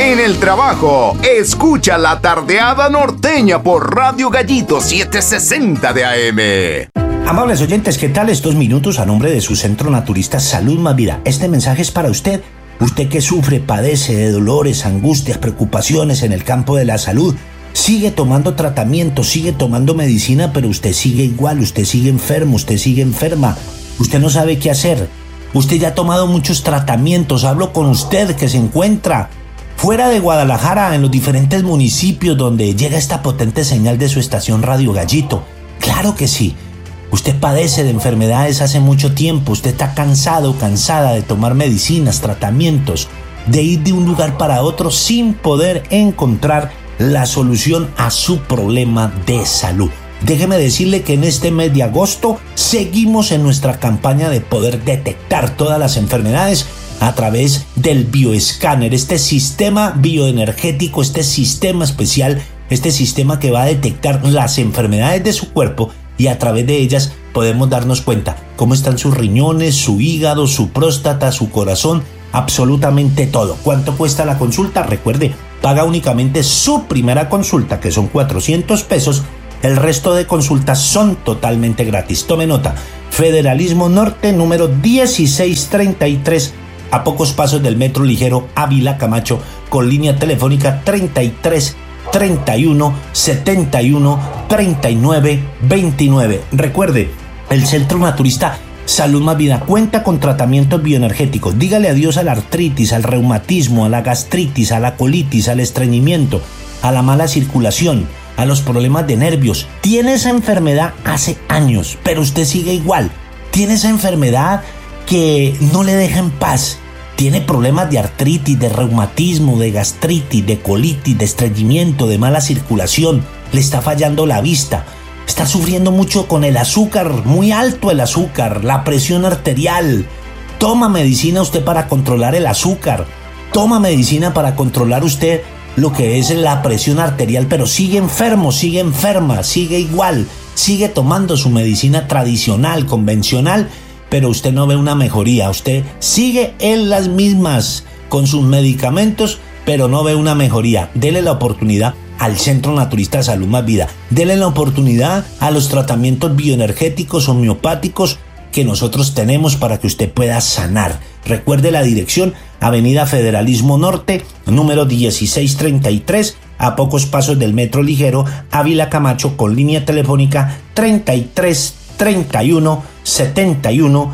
En el trabajo, escucha La Tardeada Norteña por Radio Gallito 760 de AM. Amables oyentes, ¿qué tal estos minutos a nombre de su Centro Naturista Salud Más Vida? Este mensaje es para usted. Usted que sufre, padece de dolores, angustias, preocupaciones en el campo de la salud. Sigue tomando tratamiento, sigue tomando medicina, pero usted sigue igual, usted sigue enfermo, usted sigue enferma. Usted no sabe qué hacer. Usted ya ha tomado muchos tratamientos. Hablo con usted que se encuentra fuera de Guadalajara, en los diferentes municipios donde llega esta potente señal de su estación Radio Gallito. Claro que sí. Usted padece de enfermedades hace mucho tiempo. Usted está cansado, cansada de tomar medicinas, tratamientos, de ir de un lugar para otro sin poder encontrar la solución a su problema de salud. Déjeme decirle que en este mes de agosto seguimos en nuestra campaña de poder detectar todas las enfermedades a través del bioescáner, este sistema bioenergético, este sistema especial, este sistema que va a detectar las enfermedades de su cuerpo y a través de ellas podemos darnos cuenta cómo están sus riñones, su hígado, su próstata, su corazón, absolutamente todo. ¿Cuánto cuesta la consulta? Recuerde, paga únicamente su primera consulta, que son 400 pesos. El resto de consultas son totalmente gratis. Tome nota. Federalismo Norte, número 1633, a pocos pasos del Metro Ligero Ávila Camacho, con línea telefónica 33 31 71 39 29. Recuerde, el Centro Naturista Salud Más Vida cuenta con tratamientos bioenergéticos. Dígale adiós a la artritis, al reumatismo, a la gastritis, a la colitis, al estreñimiento, a la mala circulación, a los problemas de nervios. Tiene esa enfermedad hace años, pero usted sigue igual. Tiene esa enfermedad que no le deja en paz. Tiene problemas de artritis, de reumatismo, de gastritis, de colitis, de estreñimiento, de mala circulación. Le está fallando la vista. Está sufriendo mucho con el azúcar, muy alto el azúcar, la presión arterial. Toma medicina usted para controlar el azúcar. Toma medicina para controlar usted lo que es la presión arterial, pero sigue enfermo, sigue enferma, sigue igual. Sigue tomando su medicina tradicional, convencional, pero usted no ve una mejoría. Usted sigue en las mismas con sus medicamentos, pero no ve una mejoría. Dele la oportunidad al Centro Naturista Salud Más Vida. Dele la oportunidad a los tratamientos bioenergéticos, homeopáticos que nosotros tenemos para que usted pueda sanar. Recuerde la dirección: Avenida Federalismo Norte, número 1633, a pocos pasos del Metro Ligero Ávila Camacho, con línea telefónica 33 31 71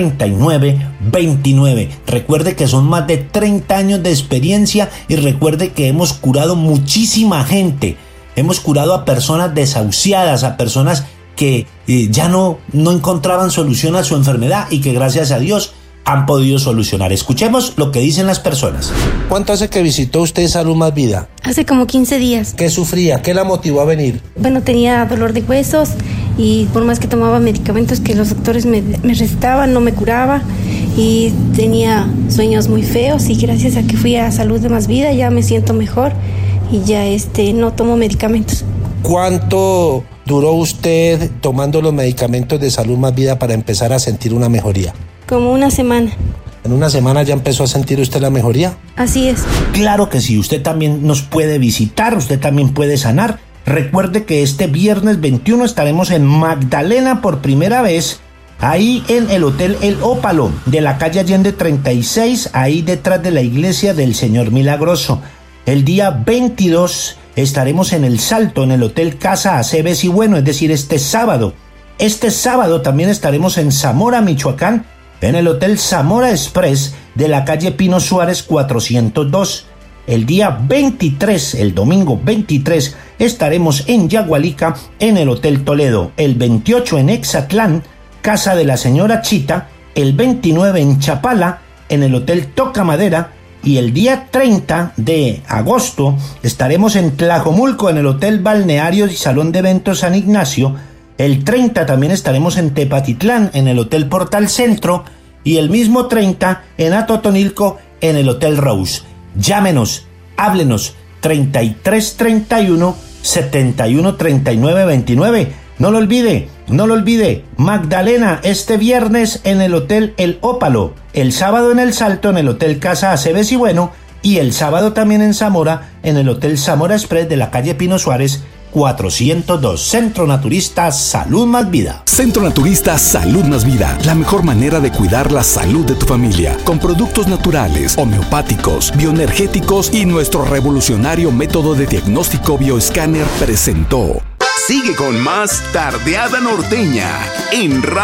39 29. Recuerde que son más de 30 años de experiencia y recuerde que hemos curado muchísima gente. Hemos curado a personas desahuciadas, a personas que ya no encontraban solución a su enfermedad y que gracias a Dios han podido solucionar. Escuchemos lo que dicen las personas. ¿Cuánto hace que visitó usted Salud Más Vida? Hace como 15 días. ¿Qué sufría? ¿Qué la motivó a venir? Bueno, tenía dolor de huesos y por más que tomaba medicamentos que los doctores me recetaban, no me curaba y tenía sueños muy feos, y gracias a que fui a Salud de Más Vida ya me siento mejor y ya no tomo medicamentos. ¿Cuánto duró usted tomando los medicamentos de Salud Más Vida para empezar a sentir una mejoría? Como una semana. ¿En una semana ya empezó a sentir usted la mejoría? Así es. Claro que sí, usted también nos puede visitar, usted también puede sanar. Recuerde que este viernes 21 estaremos en Magdalena por primera vez, ahí en el Hotel El Ópalo, de la calle Allende 36, ahí detrás de la iglesia del Señor Milagroso. El día 22 estaremos en El Salto, en el Hotel Casa Aceves y Bueno, es decir, este sábado. Este sábado también estaremos en Zamora, Michoacán, en el Hotel Zamora Express de la calle Pino Suárez 402. El día 23, el domingo 23, estaremos en Yagualica, en el Hotel Toledo. El 28 en Exatlán, Casa de la Señora Chita. El 29 en Chapala, en el Hotel Toca Madera. Y el día 30 de agosto estaremos en Tlajomulco, en el Hotel Balneario y Salón de Eventos San Ignacio. El 30 también estaremos en Tepatitlán, en el Hotel Portal Centro. Y el mismo 30 en Atotonilco, en el Hotel Rose. Llámenos, háblenos, 33 31 71 39 29. No lo olvide, Magdalena este viernes en el Hotel El Ópalo, el sábado en El Salto en el Hotel Casa Aceves y Bueno, Y el sábado también en Zamora, en el Hotel Zamora Express de la calle Pino Suárez, 402. Centro Naturista Salud Más Vida. Centro Naturista Salud Más Vida. La mejor manera de cuidar la salud de tu familia. Con productos naturales, homeopáticos, bioenergéticos y nuestro revolucionario método de diagnóstico bioescáner presentó. Sigue con más Tardeada Norteña en